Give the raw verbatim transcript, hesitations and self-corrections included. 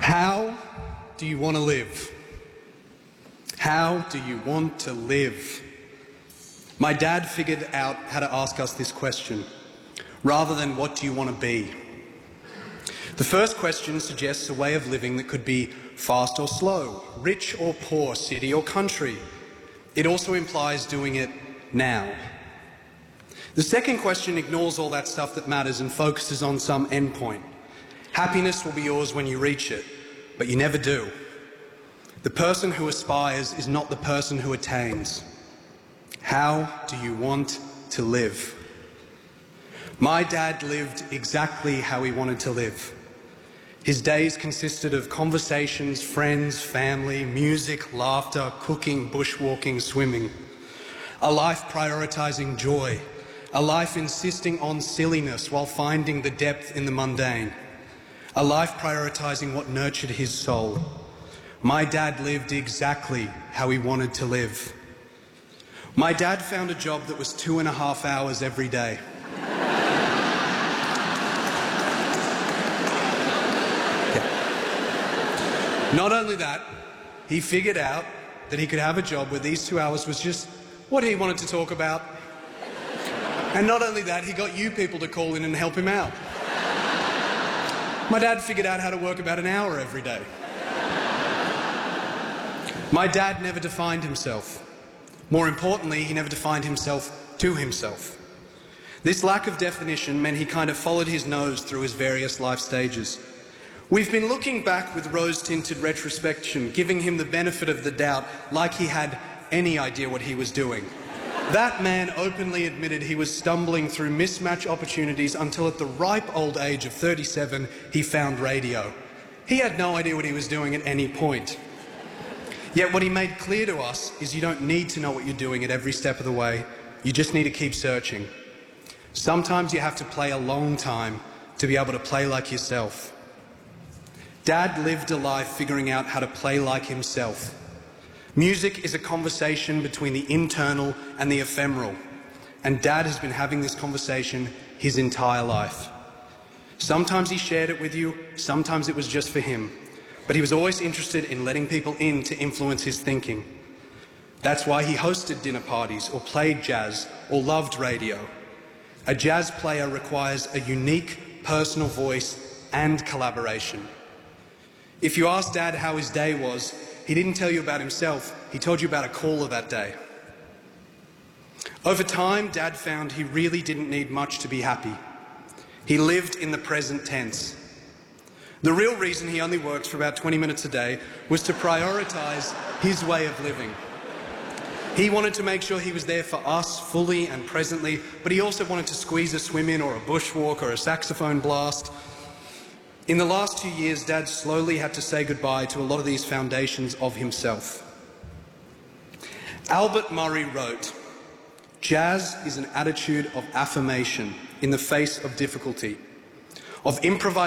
How do you want to live? How do you want to live? My dad figured out how to ask us this question, rather than what do you want to be? The first question suggests a way of living that could be fast or slow, rich or poor, city or country. It also implies doing it now. The second question ignores all that stuff that matters and focuses on some endpoint. Happiness will be yours when you reach it, but you never do. The person who aspires is not the person who attains. How do you want to live? My dad lived exactly how he wanted to live. His days consisted of conversations, friends, family, music, laughter, cooking, bushwalking, swimming. A life prioritizing joy. A life insisting on silliness while finding the depth in the mundane. A life prioritizing what nurtured his soul. My dad lived exactly how he wanted to live. My dad found a job that was two and a half hours every day. Yeah. Not only that, he figured out that he could have a job where these two hours was just what he wanted to talk about. And not only that, he got you people to call in and help him out. My dad figured out how to work about an hour every day. My dad never defined himself. More importantly, he never defined himself to himself. This lack of definition meant he kind of followed his nose through his various life stages. We've been looking back with rose-tinted retrospection, giving him the benefit of the doubt, like he had any idea what he was doing. That man openly admitted he was stumbling through mismatch opportunities until at the ripe old age of thirty-seven, he found radio. He had no idea what he was doing at any point. Yet what he made clear to us is you don't need to know what you're doing at every step of the way. You just need to keep searching. Sometimes you have to play a long time to be able to play like yourself. Dad lived a life figuring out how to play like himself. Music is a conversation between the internal and the ephemeral, and Dad has been having this conversation his entire life. Sometimes he shared it with you, sometimes it was just for him, but he was always interested in letting people in to influence his thinking. That's why he hosted dinner parties or played jazz or loved radio. A jazz player requires a unique personal voice and collaboration. If you asked Dad how his day was, he didn't tell you about himself, he told you about a caller that day. Over time, Dad found he really didn't need much to be happy. He lived in the present tense. The real reason he only worked for about twenty minutes a day was to prioritize his way of living. He wanted to make sure he was there for us fully and presently, but he also wanted to squeeze a swim in or a bushwalk or a saxophone blast. In the last two years, Dad slowly had to say goodbye to a lot of these foundations of himself. Albert Murray wrote, "Jazz is an attitude of affirmation in the face of difficulty, of improvisation